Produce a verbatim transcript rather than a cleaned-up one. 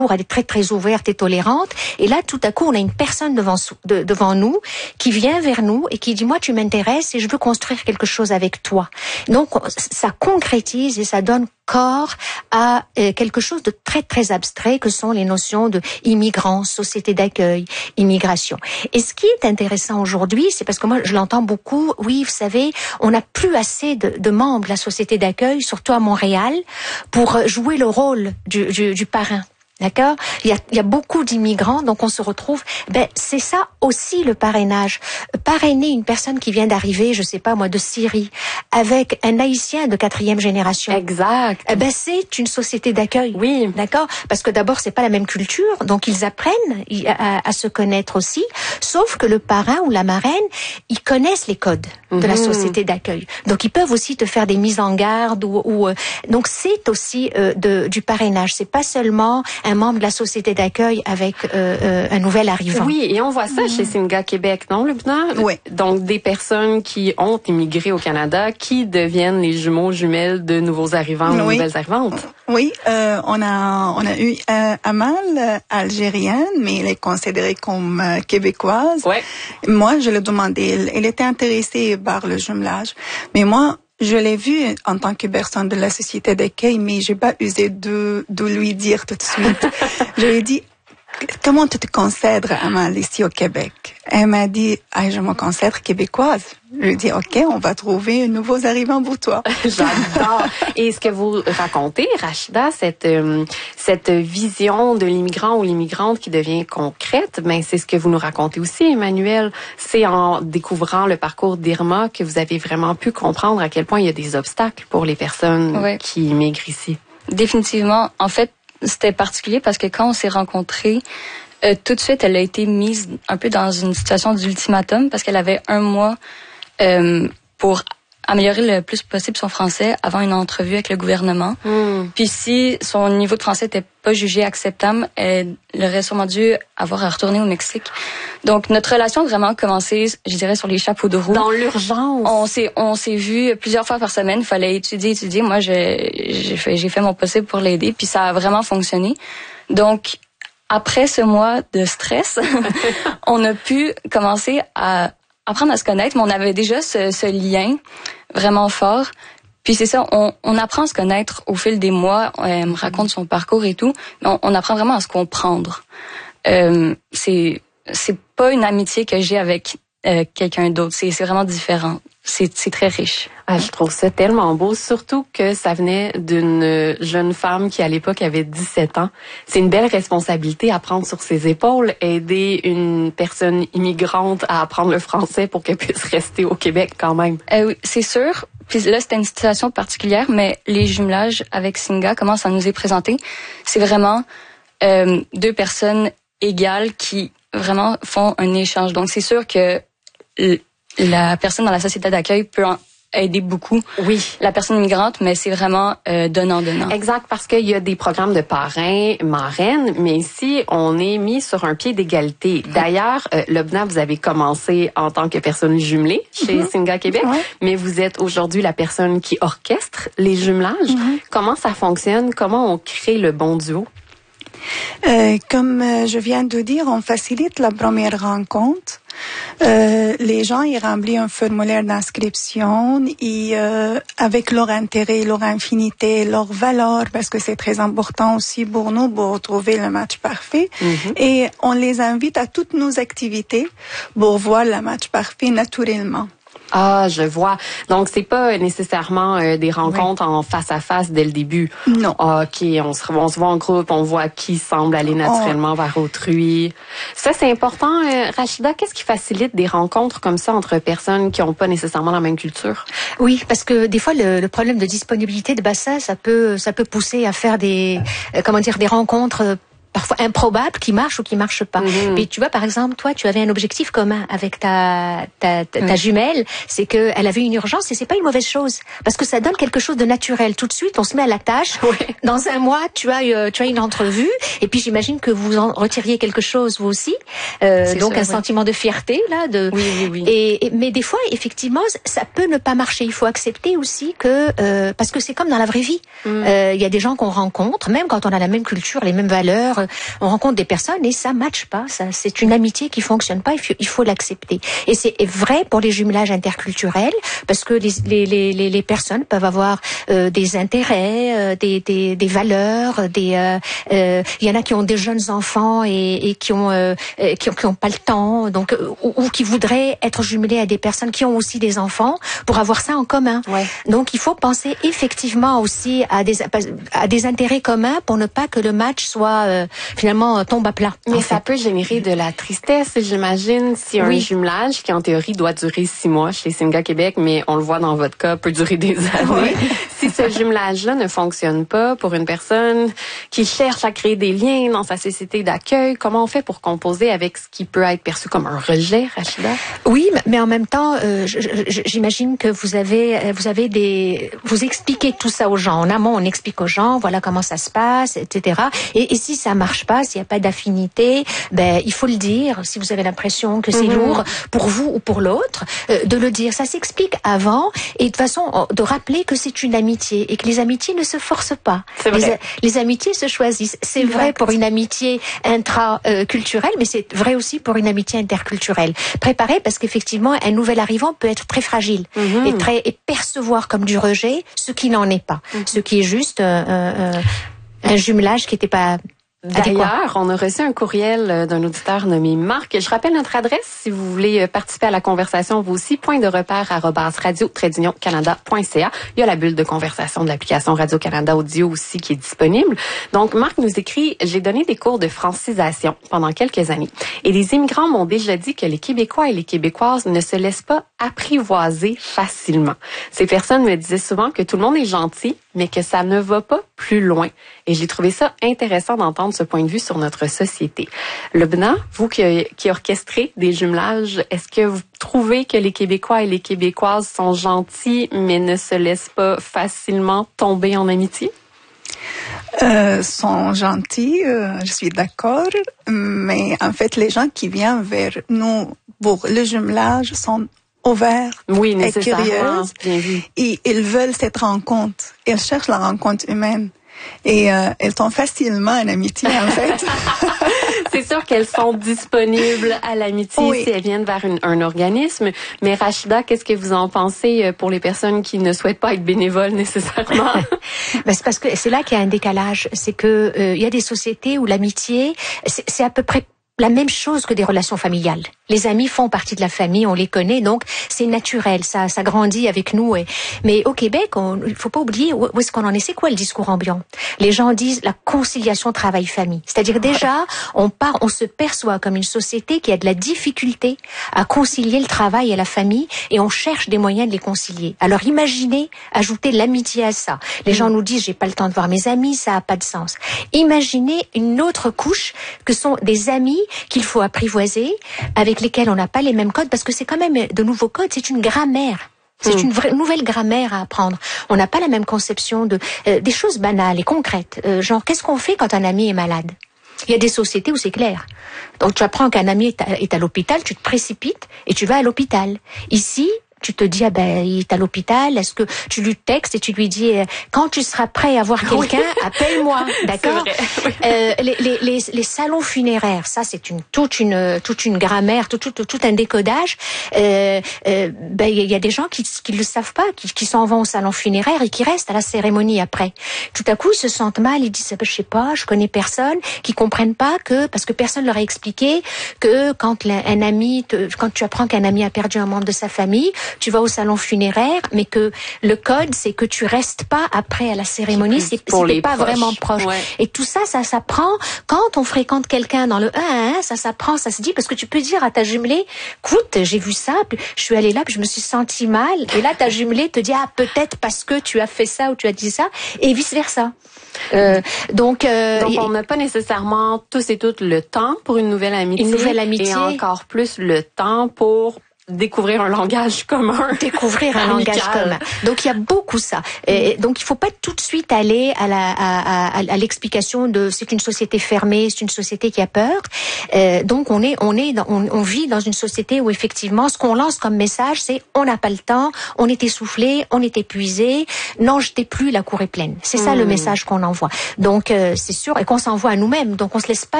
elle est très très ouverte et tolérante. Et là, tout à coup, on a une personne devant de, devant nous qui vient vers nous et qui dit moi tu m'intéresses et je veux construire quelque chose avec toi. Donc ça concrétise et ça donne corps à euh, quelque chose de très très abstrait que sont les notions de immigrants, société d'accueil, immigration. Et ce qui est intéressant aujourd'hui, c'est parce que moi je l'entends beaucoup, oui, vous savez, on n'a plus assez de, de membres de la société d'accueil, surtout à Montréal, pour jouer le rôle du, du, du parrain. D'accord ? Il y a, il y a beaucoup d'immigrants, donc on se retrouve. Ben c'est ça aussi le parrainage. Parrainer une personne qui vient d'arriver, je sais pas moi, de Syrie, avec un Haïtien de quatrième génération. Exact. Ben c'est une société d'accueil. Oui. D'accord ? Parce que d'abord c'est pas la même culture, donc ils apprennent à, à, à se connaître aussi. Sauf que le parrain ou la marraine, ils connaissent les codes de mmh. la société d'accueil. Donc ils peuvent aussi te faire des mises en garde ou, ou euh, donc c'est aussi euh, de, du parrainage. C'est pas seulement un membre de la société d'accueil avec euh, euh, un nouvel arrivant. Oui, et on voit ça mmh. chez Singa Québec, non, Lubna? Oui. Donc, des personnes qui ont immigré au Canada, qui deviennent les jumeaux, jumelles de nouveaux arrivants ou oui. nouvelles arrivantes. Oui, euh, on a on a eu euh, Amal, euh, algérienne, mais elle est considérée comme euh, québécoise. Ouais. Moi, je l'ai demandé, elle, elle était intéressée par le jumelage, mais moi, je l'ai vue en tant que personne de la société d'accueil, mais j'ai pas osé de, de lui dire tout de suite. Je lui ai dit, comment tu te considères, Amal, ici au Québec? Elle m'a dit, ah, je me considère québécoise. Je lui ai dit, OK, on va trouver un nouveau arrivant pour toi. J'adore. Et ce que vous racontez, Rachida, cette, euh, cette vision de l'immigrant ou l'immigrante qui devient concrète, ben, c'est ce que vous nous racontez aussi, Emmanuel. C'est en découvrant le parcours d'Irma que vous avez vraiment pu comprendre à quel point il y a des obstacles pour les personnes ouais. qui immigrent ici. Définitivement. En fait, c'était particulier parce que quand on s'est rencontrés, euh, tout de suite, elle a été mise un peu dans une situation d'ultimatum parce qu'elle avait un mois euh, pour améliorer le plus possible son français avant une entrevue avec le gouvernement. Mm. Puis si son niveau de français n'était pas jugé acceptable, elle aurait sûrement dû avoir à retourner au Mexique. Donc notre relation a vraiment commencé, je dirais, sur les chapeaux de roue. Dans l'urgence. On s'est on s'est vu plusieurs fois par semaine. Il fallait étudier, étudier. Moi, j'ai j'ai fait j'ai fait mon possible pour l'aider. Puis ça a vraiment fonctionné. Donc après ce mois de stress, on a pu commencer à apprendre à se connaître, mais on avait déjà ce, ce lien vraiment fort. Puis c'est ça, on, on apprend à se connaître au fil des mois. Elle me raconte son parcours et tout, mais on, on apprend vraiment à se comprendre. Euh, c'est c'est pas une amitié que j'ai avec euh, quelqu'un d'autre. C'est c'est vraiment différent. C'est c'est très riche. Ah, je trouve ça tellement beau, surtout que ça venait d'une jeune femme qui, à l'époque, avait dix-sept ans. C'est une belle responsabilité à prendre sur ses épaules, aider une personne immigrante à apprendre le français pour qu'elle puisse rester au Québec quand même. Euh, oui, c'est sûr. Puis là, c'était une situation particulière, mais les jumelages avec Singa, comment ça nous est présenté, c'est vraiment euh, deux personnes égales qui vraiment font un échange. Donc, c'est sûr que la personne dans la société d'accueil peut en aider beaucoup oui. la personne immigrante, mais c'est vraiment euh, donnant-donnant. Exact, parce qu'il y a des programmes de parrains, marraines, mais ici, on est mis sur un pied d'égalité. D'ailleurs, euh, Lubna, vous avez commencé en tant que personne jumelée chez mm-hmm. Singa Québec, ouais. mais vous êtes aujourd'hui la personne qui orchestre les jumelages. Mm-hmm. Comment ça fonctionne? Comment on crée le bon duo? Euh, comme euh, je viens de dire, on facilite la première rencontre. Euh, les gens ils remplissent un formulaire d'inscription et euh, avec leur intérêt, leur affinité, leur valeur, parce que c'est très important aussi pour nous pour trouver le match parfait. Mm-hmm. Et on les invite à toutes nos activités pour voir le match parfait naturellement. Ah, je vois. Donc, c'est pas nécessairement euh, des rencontres oui. en face à face dès le début. Non. Ah, OK, on se, on se voit en groupe, on voit qui semble aller naturellement oh. vers autrui. Ça, c'est important. Euh, Rachida, qu'est-ce qui facilite des rencontres comme ça entre personnes qui n'ont pas nécessairement la même culture? Oui, parce que des fois, le, le problème de disponibilité de bassin, ça peut, ça peut pousser à faire des, euh, comment dire, des rencontres euh, parfois parfois improbables qui marchent ou qui marchent pas. Mm-hmm. Puis tu vois, par exemple, toi, tu avais un objectif commun avec ta ta, ta, oui. ta jumelle, c'est que elle avait une urgence et c'est pas une mauvaise chose parce que ça donne quelque chose de naturel. Tout de suite, on se met à la tâche. Oui. Dans un mois, tu as euh, tu as une entrevue et puis j'imagine que vous en retiriez quelque chose vous aussi. Euh, donc sûr, un oui. sentiment de fierté là. De oui, oui, oui. Et, et mais des fois, effectivement, ça peut ne pas marcher. Il faut accepter aussi que euh, parce que c'est comme dans la vraie vie. Il mm. euh, y a des gens qu'on rencontre, même quand on a la même culture, les mêmes valeurs, on rencontre des personnes et ça matche pas. Ça, c'est une amitié qui fonctionne pas. Il faut, il faut l'accepter. Et c'est vrai pour les jumelages interculturels parce que les les les, les personnes peuvent avoir euh, des intérêts, euh, des, des des valeurs, des euh, euh, il y en a qui ont des jeunes enfants et, et qui ont euh, qui ont qui ont pas le temps, donc ou, ou qui voudraient être jumelés à des personnes qui ont aussi des enfants pour avoir ça en commun. Ouais. Donc il faut penser effectivement aussi à des à des intérêts communs pour ne pas que le match soit euh, finalement tombe à plat. Mais ça fait. peut générer de la tristesse, j'imagine, si un oui. jumelage qui en théorie doit durer six mois chez Singa Québec, mais on le voit dans votre cas, peut durer des années. Oui. Si ce jumelage-là ne fonctionne pas pour une personne qui cherche à créer des liens dans sa société d'accueil, comment on fait pour composer avec ce qui peut être perçu comme un rejet, Rachida? Oui, mais en même temps, euh, j'imagine que vous avez, vous avez des, vous expliquez tout ça aux gens. En amont, on explique aux gens, voilà comment ça se passe, et cetera. Et, et si ça marche pas, s'il n'y a pas d'affinité, ben il faut le dire. Si vous avez l'impression que c'est mm-hmm. lourd pour vous ou pour l'autre, euh, de le dire. Ça s'explique avant et de façon de rappeler que c'est une amitié et que les amitiés ne se forcent pas. C'est vrai. Les, les amitiés se choisissent. C'est exact. Vrai pour une amitié intra-culturelle, mais c'est vrai aussi pour une amitié interculturelle. Préparer parce qu'effectivement, un nouvel arrivant peut être très fragile mm-hmm. et très et percevoir comme du rejet ce qui n'en est pas, mm-hmm. ce qui est juste euh, euh, un jumelage qui n'était pas. D'ailleurs, on a reçu un courriel d'un auditeur nommé Marc. Je rappelle notre adresse si vous voulez participer à la conversation, vous aussi, point de repère arobase radio trait d'union canada point c a. Il y a la bulle de conversation de l'application Radio-Canada Audio aussi qui est disponible. Donc, Marc nous écrit, j'ai donné des cours de francisation pendant quelques années et les immigrants m'ont déjà dit que les Québécois et les Québécoises ne se laissent pas apprivoiser facilement. Ces personnes me disaient souvent que tout le monde est gentil, mais que ça ne va pas plus loin. Et j'ai trouvé ça intéressant d'entendre ce point de vue sur notre société. Lubna, vous qui, qui orchestrez des jumelages, est-ce que vous trouvez que les Québécois et les Québécoises sont gentils, mais ne se laissent pas facilement tomber en amitié? Euh, sont gentils, euh, je suis d'accord, mais en fait, les gens qui viennent vers nous pour le jumelage sont ouverts oui, et curieux. Bien vu. Et ils veulent cette rencontre. Ils cherchent la rencontre humaine. Et euh, elles tombent facilement en amitié, en fait. C'est sûr qu'elles sont disponibles à l'amitié oui. si elles viennent vers une, un organisme. Mais Rachida, qu'est-ce que vous en pensez pour les personnes qui ne souhaitent pas être bénévoles nécessairement? Ben, c'est parce que c'est là qu'il y a un décalage. C'est que euh, il y a des sociétés où l'amitié, c'est, c'est à peu près la même chose que des relations familiales. Les amis font partie de la famille, on les connaît, donc c'est naturel, ça, ça grandit avec nous. Et... Mais au Québec, il ne faut pas oublier où est-ce qu'on en est. C'est quoi le discours ambiant? Les gens disent la conciliation travail-famille. C'est-à-dire déjà, on part, on se perçoit comme une société qui a de la difficulté à concilier le travail et la famille, et on cherche des moyens de les concilier. Alors imaginez ajouter l'amitié à ça. Les mmh. gens nous disent j'ai pas le temps de voir mes amis, ça a pas de sens. Imaginez une autre couche que sont des amis qu'il faut apprivoiser, avec lesquels on n'a pas les mêmes codes, parce que c'est quand même de nouveaux codes, c'est une grammaire. C'est mmh. une vraie nouvelle grammaire à apprendre. On n'a pas la même conception de euh, des choses banales et concrètes. Euh, genre, qu'est-ce qu'on fait quand un ami est malade? Il y a des sociétés où c'est clair. Donc, tu apprends qu'un ami est à, est à l'hôpital, tu te précipites et tu vas à l'hôpital. Ici, tu te dis, ah ben, il est à l'hôpital, est-ce que tu lui textes et tu lui dis, quand tu seras prêt à voir quelqu'un, oui. appelle-moi, d'accord? Oui. euh, les, les, les, les salons funéraires, ça c'est une toute une toute une grammaire, tout tout tout un décodage. Euh, euh, ben il y a des gens qui qui le savent pas, qui qui s'en vont au salon funéraire et qui restent à la cérémonie après. Tout à coup, ils se sentent mal, ils disent, je sais pas, je connais personne, qui comprennent pas que parce que personne leur a expliqué que quand un ami, te, quand tu apprends qu'un ami a perdu un membre de sa famille, tu vas au salon funéraire, mais que le code, c'est que tu restes pas après à la cérémonie, c'est pour si les pas proches. vraiment proche. Ouais. Et tout ça, ça s'apprend quand on fréquente quelqu'un dans le un à un, ça s'apprend, ça se dit, parce que tu peux dire à ta jumelée, écoute, j'ai vu ça, puis je suis allée là, puis je me suis sentie mal, et là ta jumelée te dit, ah, peut-être parce que tu as fait ça ou tu as dit ça, et vice versa. Euh, donc, euh, donc on n'a pas nécessairement tous et toutes le temps pour une nouvelle amitié, une nouvelle amitié, et encore plus le temps pour découvrir un langage commun. Découvrir un amical. langage commun. Donc il y a beaucoup ça. Et donc il faut pas tout de suite aller à la à, à, à l'explication de c'est une société fermée, c'est une société qui a peur. Euh, donc on est on est dans, on, on vit dans une société où effectivement ce qu'on lance comme message c'est on n'a pas le temps, on est essoufflé, on est épuisé, n'en jetez plus, la cour est pleine. C'est ça mmh. le message qu'on envoie. Donc euh, c'est sûr et qu'on s'envoie à nous-mêmes. Donc on se laisse pas